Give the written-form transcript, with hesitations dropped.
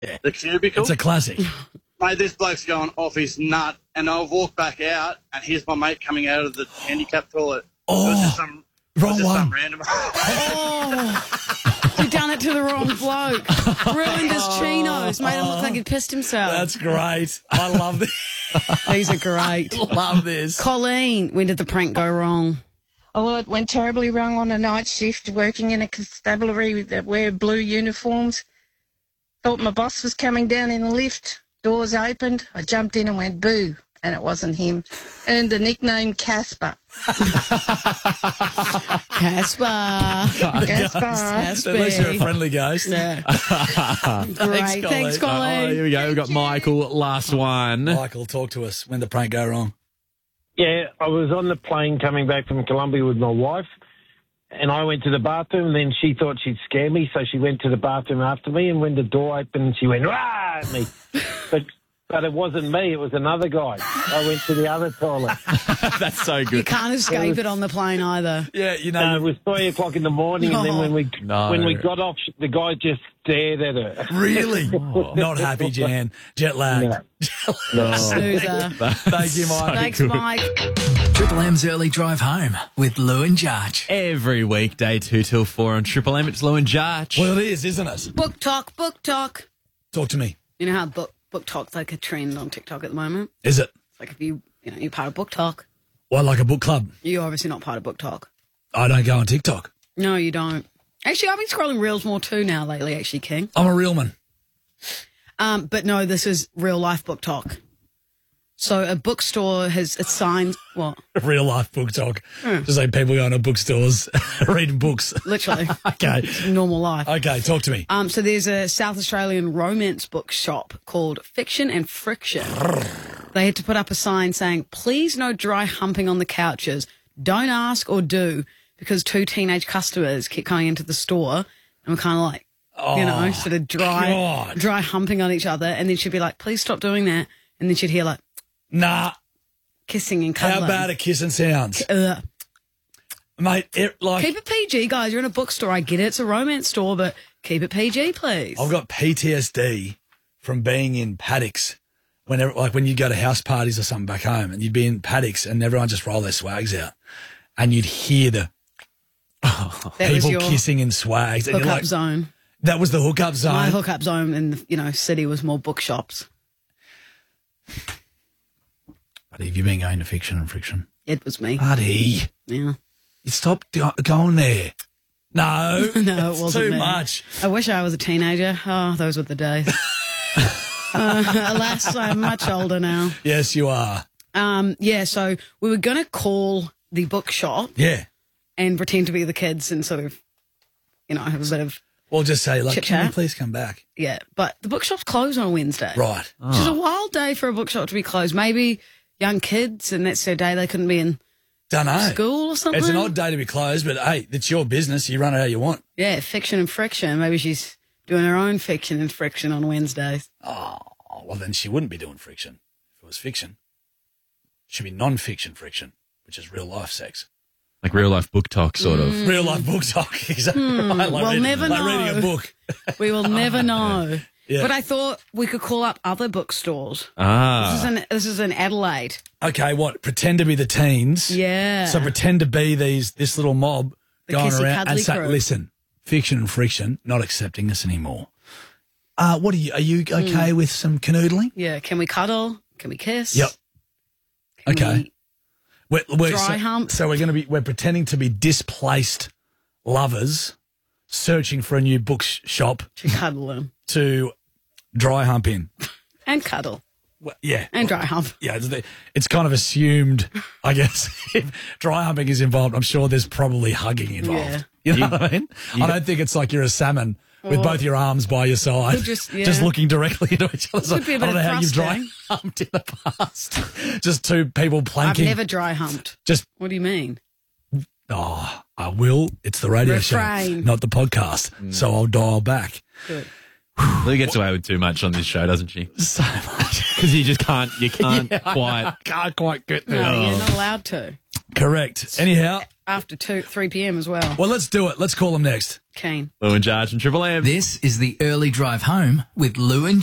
the cubicle. It's a classic. Mate, this bloke's going off his nut, and I'll walk back out, and here's my mate coming out of the handicap toilet. Oh, it was just some, wrong one. Some random. Oh, you done it to the wrong bloke. Ruined his chinos. Made him look like he'd pissed himself. That's great. I love this. These are great. Love this. Colleen, when did the prank go wrong? Oh, well, it went terribly wrong on a night shift working in a constabulary that wear blue uniforms. Thought my boss was coming down in the lift. Doors opened. I jumped in and went boo, and it wasn't him. Earned the nickname Casper. Casper. At least you're a friendly ghost. Yeah. Great. Thanks, Colleen. Here we go. We've got Michael, last one. Michael, talk to us. When did the prank go wrong? Yeah, I was on the plane coming back from Colombia with my wife, and I went to the bathroom, and then she thought she'd scare me, so she went to the bathroom after me, and when the door opened, she went, "Rah!" at me. But it wasn't me, it was another guy. I went to the other toilet. That's so good. You can't escape it on the plane either. Yeah, you know. No, it was 3 o'clock in the morning, and then when we got off, the guy just stared at her. Really? Not happy, Jan. Jet lag. No. Snoozer. Thank you, Mike. Thanks, Mike. Triple M's Early Drive Home with Lou and Jarch. Every weekday, 2 till 4 on Triple M. It's Lou and Jarch. Well, it is, isn't it? Book talk, book talk. Talk to me. You know how book talk's like a trend on TikTok at the moment? Is it? It's like if you're part of book talk. Well, like a book club? You're obviously not part of book talk. I don't go on TikTok. No, you don't. Actually, I've been scrolling reels more too now lately, actually, King. I'm a real man. But no, this is real life book talk. So a bookstore has assigned what? Real life book talk. Just like people going to bookstores reading books. Literally. Okay. Normal life. Okay, talk to me. So there's a South Australian romance bookshop called Fiction and Friction. They had to put up a sign saying, "Please no dry humping on the couches. Don't ask or do," because 2 teenage customers kept coming into the store and were kind of like, sort of dry humping on each other. And then she'd be like, "Please stop doing that." And then she'd hear like, nah. Kissing and cuddling. How bad are kissing sounds? Mate, keep it PG, guys. You're in a bookstore. I get it. It's a romance store, but keep it PG, please. I've got PTSD from being in paddocks. When you go to house parties or something back home and you'd be in paddocks and everyone just roll their swags out and you'd hear the people kissing in swags. And hookup zone. That was the hookup zone? My hookup zone in the city was more bookshops. Buddy, have you been going to Fiction and Friction? It was me. Buddy. Yeah. You stopped going there. No. No, it wasn't too me. much. I wish I was a teenager. Oh, those were the days. Alas, I'm much older now. Yes, you are. So we were going to call the bookshop. Yeah. And pretend to be the kids and sort of, have a bit of Well, just say, like, chit-chat. can you please come back? Yeah, but the bookshop's closed on Wednesday. Right. Which is a wild day for a bookshop to be closed. Maybe young kids, and that's their day. They couldn't be in school or something. It's an odd day to be closed, but, hey, it's your business. You run it how you want. Yeah, Fiction and Friction. Maybe she's doing her own Fiction and Friction on Wednesdays. Oh, well, then she wouldn't be doing friction if it was fiction. It should be non-fiction friction, which is real-life sex. Like real life book talk, sort of. Real life book talk, exactly. We'll never know. Like reading a book. We will never know. Yeah. But I thought we could call up other bookstores. This is in Adelaide. Okay, what? Pretend to be the teens. Yeah. So pretend to be this little mob The going kissy around and cuddly say, crew. listen, Fiction and Friction, not accepting us anymore. What are you okay with some canoodling? Yeah. Can we cuddle? Can we kiss? Yep. Can Okay. Dry hump. So we're pretending to be displaced lovers searching for a new bookshop To cuddle them. to dry hump in. And cuddle. Well, yeah. And dry hump. Yeah, it's kind of assumed, I guess, if dry humping is involved, I'm sure there's probably hugging involved. Yeah. You know what I mean? I don't think it's like you're a salmon with both your arms by your side, just looking directly into each other. Could be a I bit don't know of how you've dry thrusting. humped in the past. Just two people I've planking. never dry humped. Just What do you mean? Oh, I will. It's the radio show, Refrain. not the podcast. So I'll dial back. Good. Lou gets away with too much on this show, doesn't she? So much. Because you can't quite. Can't quite get there. No, you're not allowed to. Correct. Anyhow, After 3 p.m. as well. well, let's do it. Let's call them next. Keen. Lou and Jarge and Triple M. This is the early drive home with Lou and